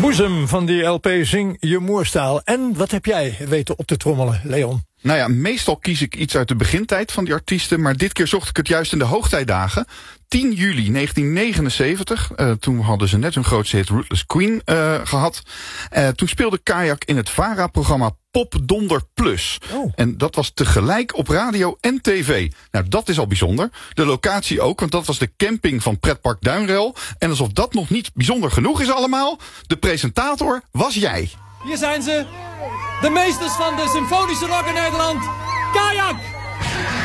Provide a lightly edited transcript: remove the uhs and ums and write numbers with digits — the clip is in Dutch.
boezem van die LP Zing je Moerstaal. En wat heb jij weten op te trommelen, Leon? Nou ja, meestal kies ik iets uit de begintijd van die artiesten, maar dit keer zocht ik het juist in de hoogtijdagen. 10 juli 1979, toen hadden ze net hun grootste hit Ruthless Queen gehad. Toen speelde Kayak in het VARA-programma Pop Donder Plus. Oh. En dat was tegelijk op radio en tv. Nou, dat is al bijzonder. De locatie ook, want dat was de camping van Pretpark Duinrel. En alsof dat nog niet bijzonder genoeg is allemaal, de presentator was jij. Hier zijn ze, de meesters van de symfonische rock in Nederland, Kayak!